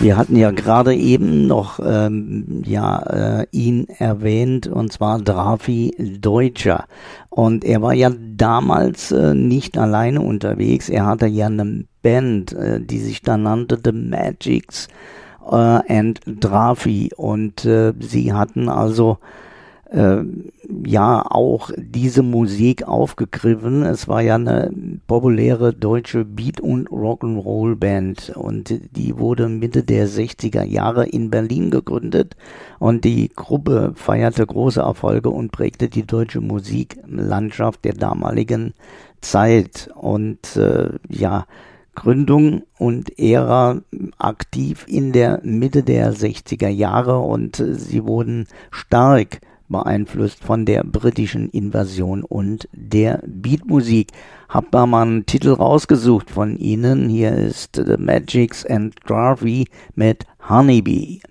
Wir hatten ja gerade eben noch ihn erwähnt, und zwar Drafi Deutscher. Und er war ja damals nicht alleine unterwegs. Er hatte ja eine Band, die sich da nannte The Magics and Drafi. Und sie hatten also auch diese Musik aufgegriffen. Es war ja eine populäre deutsche Beat- und Rock'n'Roll-Band und die wurde Mitte der 60er Jahre in Berlin gegründet und die Gruppe feierte große Erfolge und prägte die deutsche Musiklandschaft der damaligen Zeit. Und Gründung und Ära aktiv in der Mitte der 60er Jahre und sie wurden stark beeinflusst von der britischen Invasion und der Beatmusik. Hab da mal einen Titel rausgesucht von ihnen. Hier ist The Magics and Drafi mit Honeybee.